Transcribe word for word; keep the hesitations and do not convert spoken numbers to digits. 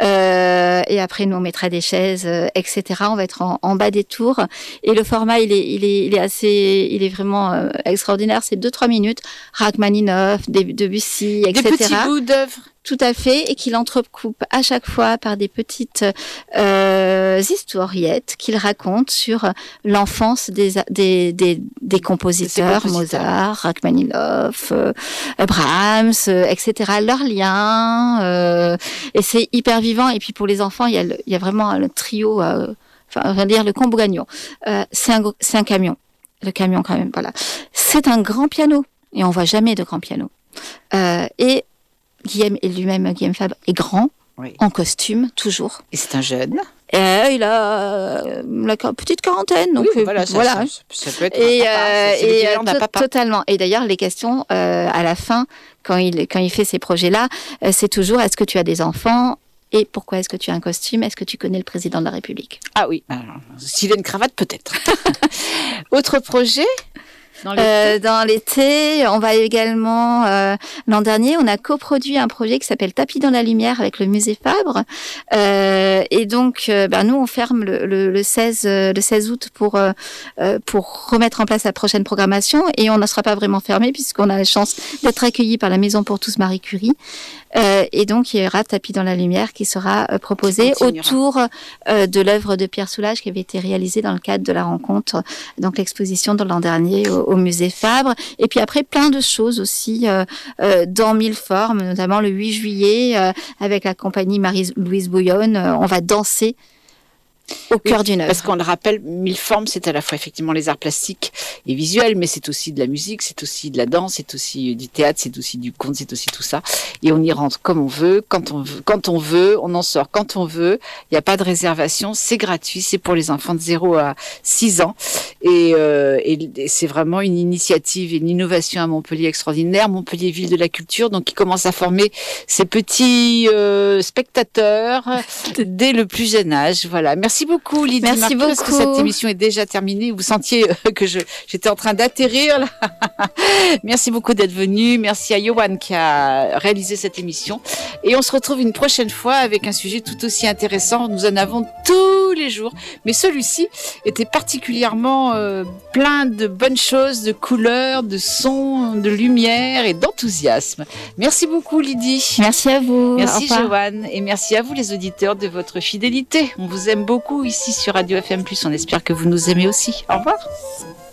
Euh, et après, nous, on mettra des chaises, euh, et cetera. On va être en, en bas des tours. Et le format, il est, il est, il est assez, il est vraiment euh, extraordinaire. C'est deux, trois minutes. Rachmaninoff, Debussy, et cetera. Des petits bouts d'œuvres. Tout à fait, et qu'il entrecoupe à chaque fois par des petites euh, historiettes qu'il raconte sur l'enfance des, des, des, des compositeurs, compositeurs, Mozart, Rachmaninoff, euh, Brahms, euh, et cetera. Leurs liens, euh, et c'est hyper vivant. Et puis pour les enfants, il y a, le, il y a vraiment le trio, euh, enfin, on va dire le combo gagnant. Euh, c'est un, c'est un camion, le camion quand même, voilà. C'est un grand piano, et on voit jamais de grand piano. Euh, et Guillaume et lui-même, Guillaume Fabre, est grand, oui. En costume, toujours. Et c'est un jeune. Euh, il a euh, la petite quarantaine, donc oui, voilà, ça, voilà. Ça, ça peut être et, un papa, euh, c'est et euh, to- totalement. Et d'ailleurs, les questions euh, à la fin, quand il quand il fait ces projets-là, euh, c'est toujours est-ce que tu as des enfants? Et pourquoi est-ce que tu as un costume? Est-ce que tu connais le président de la République? Ah oui, alors, s'il a une cravate, peut-être. Autre projet? Dans l'été. Euh, dans l'été, on va également, euh, l'an dernier, on a coproduit un projet qui s'appelle Tapis dans la lumière avec le musée Fabre. Euh, et donc, euh, ben, nous, on ferme le, le, le, seize, le seize août pour, euh, pour remettre en place la prochaine programmation. Et on ne sera pas vraiment fermé puisqu'on a la chance d'être accueillis par la Maison pour tous Marie Curie. Euh, et donc, il y aura Tapis dans la lumière qui sera euh, proposé autour euh, de l'œuvre de Pierre Soulages qui avait été réalisée dans le cadre de la rencontre, donc l'exposition de l'an dernier au, au musée Fabre. Et puis après, plein de choses aussi euh, euh, dans mille formes, notamment le huit juillet, euh, avec la compagnie Marie-Louise Bouillonne, euh, on va danser au cœur oui, d'une œuvre. Parce qu'on le rappelle, mille formes, c'est à la fois effectivement les arts plastiques et visuels, mais c'est aussi de la musique, c'est aussi de la danse, c'est aussi du théâtre, c'est aussi du conte, c'est aussi tout ça. Et on y rentre comme on veut, quand on veut, quand on veut, on en sort quand on veut. Il n'y a pas de réservation, c'est gratuit, c'est pour les enfants de zéro à six ans. Et, euh, et, et c'est vraiment une initiative et une innovation à Montpellier extraordinaire. Montpellier, ville de la culture, donc qui commence à former ses petits euh, spectateurs dès le plus jeune âge. Voilà. Merci Merci beaucoup Lydie Merci Marteau, beaucoup. parce que cette émission est déjà terminée. Vous sentiez que je, j'étais en train d'atterrir là. Merci beaucoup d'être venu. Merci à Yoann qui a réalisé cette émission. Et on se retrouve une prochaine fois avec un sujet tout aussi intéressant. Nous en avons tous les jours. Mais celui-ci était particulièrement euh, plein de bonnes choses, de couleurs, de sons, de lumière et d'enthousiasme. Merci beaucoup Lydie. Merci à vous. Merci Yoann. Et merci à vous les auditeurs de votre fidélité. On vous aime beaucoup ici sur Radio F M plus, on espère que vous nous aimez aussi. Au revoir.